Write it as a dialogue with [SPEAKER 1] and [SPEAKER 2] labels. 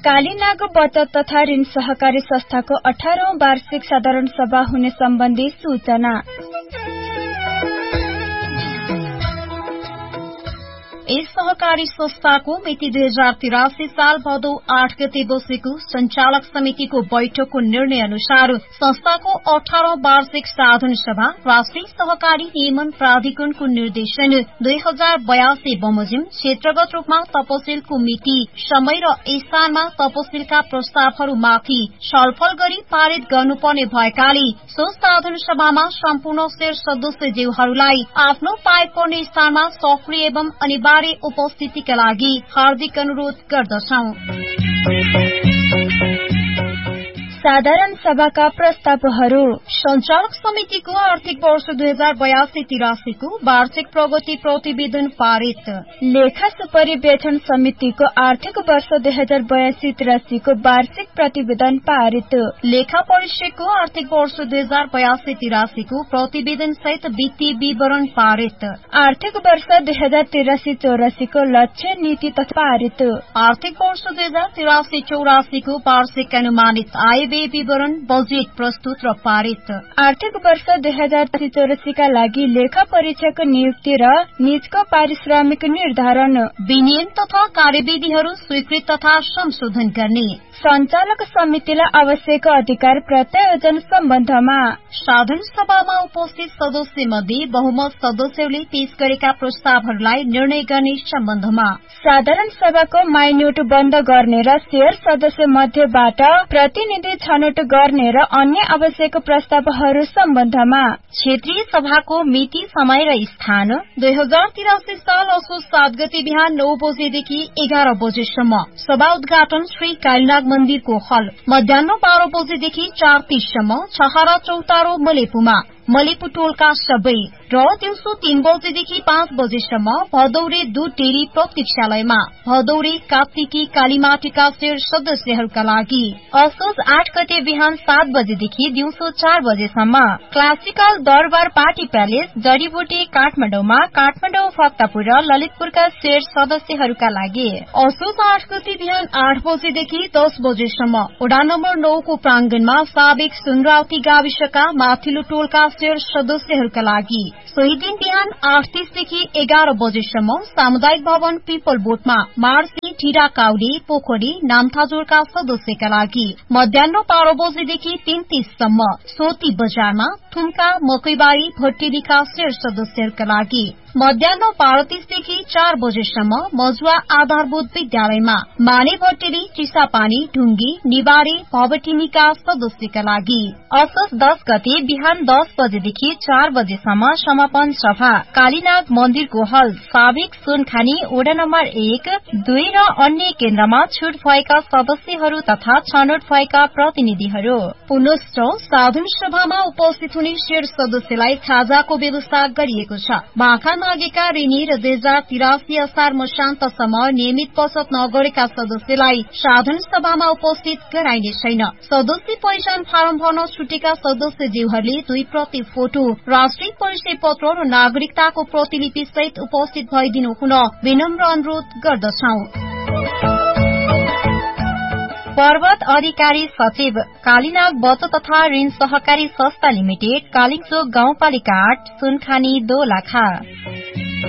[SPEAKER 1] कालीनाग बचत तथा ऋण सहकारी संस्थाको 18औं वार्षिक साधारण सभा हुने सम्बन्धी सूचना।
[SPEAKER 2] यस सहकारी संस्थाको मिति 2083 साल भदौ 8 गते बसेको संचालक समितिको बैठकको निर्णय अनुसार संस्थाको 18औं वार्षिक साधारण सभा राष्ट्रिय सहकारी नियमन प्राधिकरणको निर्देशन 2082 बमोजिम क्षेत्रगत रूपमा तपसिलको मिति, समय र स्थानमा तपसिलका प्रस्तावहरूमाथि छलफल गरी पारित गर्नुपर्ने भएकाले सो साधारण सभामा सम्पूर्ण शेर सदस्यज्यूहरूलाई आफ्नो पाए पर्ने स्थानमा सक्रिय एवं अनिवार्य उपस्थितिका लागि हार्दिक अनुरोध गर्दछौं।
[SPEAKER 1] साधारण सभाका प्रस्तावहरू।
[SPEAKER 2] संचालक समितिको आर्थिक वर्ष 2082-83 को वार्षिक प्रगति प्रतिवेदन पारित।
[SPEAKER 1] लेखा सुपरिवेक्षण समितिको आर्थिक वर्ष 2082-83 को वार्षिक प्रतिवेदन पारित।
[SPEAKER 2] लेखा परिषदको आर्थिक वर्ष 2082-83 को प्रतिवेदन सहित वित्तीय विवरण पारित।
[SPEAKER 1] आर्थिक वर्ष 2083-84 को लक्ष्य नीति तथा पारित।
[SPEAKER 2] आर्थिक वर्ष 2083-84 को वार्षिक अनुमानित आय विवरण बजेट प्रस्तुत र पारित।
[SPEAKER 1] आर्थिक वर्ष 2083-84 का लागि लेखा परीक्षक नियुक्ति र निजको पारिश्रमिक निर्धारण,
[SPEAKER 2] विनियम तथा कार्यविधिहरू स्वीकृत तथा संशोधन गर्ने।
[SPEAKER 1] संचालक समितिलाई आवश्यक अधिकार प्रत्यायोजन सम्बन्धमा
[SPEAKER 2] साधारण सभामा उपस्थित सदस्य मध्ये बहुमत सदस्यहरूले पेश गरेका प्रस्तावहरूलाई निर्णय गर्ने सम्बन्धमा
[SPEAKER 1] साधारण सभाको माइनोट बन्द गर्ने र शेयर सदस्य मध्येबाट प्रतिनिधि छनौट गर्ने र अन्य आवश्यक प्रस्तावहरू सम्बन्धमा
[SPEAKER 2] क्षेत्रीय सभाको मिति, समय र स्थान 2083 साल असोज 7 गते बिहान 9 बजेदेखि 11 बजेसम्म सभा उद्घाटन श्री कालीनाग मन्दिरको हल, मध्याह्न 12 बजेदेखि 4:30 सम्म छहारा चौतारो मलेपुमा मलेपु टोलका सबै र दिउँसो 3 बजेदेखि 5 बजेसम्म भदौरे दूध डेरी प्रतीक्षालयमा भदौरे कार्तिकी कालीमाटीका शेर सदस्यहरूका लागि असोज 8 गते बिहान 7 बजेदेखि दिउँसो 4 बजेसम्म क्लासिकल दरबार पार्टी प्यालेस जडीबुटी काठमाडौँमा काठमाडौँ, भक्तपुर र ललितपुरका शेर सदस्यहरूका लागि असोज 8 गते बिहान 8 बजेदेखि 10 बजेसम्म वडा नम्बर 9 को प्रांगणमा साबिक सुनरावती गाविसका माथिल्लो टोलका शेर सदस्यहरूका लागि सोही दिन बिहान 8:30 देखि 11 बजेसम्म सामुदायिक भवन पिपल बोटमा मार्सी, ढिरा काउडी, पोखरी, नामथाजोरका सदस्यका लागि मध्याह्न 12 बजेदेखि 3:30 सम्म सोती बजारमा थुम्का, मकैबारी, भट्टेरीका शेर सदस्यहरूका लागि मध्याह्न 12:30 देखि 4 बजेसम्म मजुवा आधारभूत विद्यालयमा माने, भट्टेरी, चिसापानी, ढुंगी, निबारी, भवटिमीका सदस्यका लागि असोज 10 गते बिहान 10 बजेदेखि 4 बजेसम्म समापन सभा कालीनाग मन्दिरको हल, साबिक सुनखानी वडा नम्बर 1, 2 र अन्य केन्द्रमा छुट भएका सदस्यहरू तथा छनौट भएका प्रतिनिधिहरू। पुनश्च साधारण सभामा उपस्थित हुने शेर सदस्यलाई खाजाको व्यवस्था गरिएको छ। भाखा मागेका ऋणी र 2083 असार मसान्तसम्म नियमित बचत नगरेका सदस्यलाई साधारण सभामा उपस्थित गराइने छैन। सदस्य पहिचान फारम भर्न छुटेका सदस्यज्यूहरूले 2 प्रति फोटो, राष्ट्रिय परिचय पत्र र नागरिकताको प्रतिलिपि सहित उपस्थित भइदिनु हुन विनम्र अनुरोध गर्दछौं।
[SPEAKER 1] पर्वत अधिकारी सचिव कालीनाग बचत तथा ऋण सहकारी संस्था लिमिटेड, कालिचोक गाउँपालिका 8, सुनखानी, दोलखा।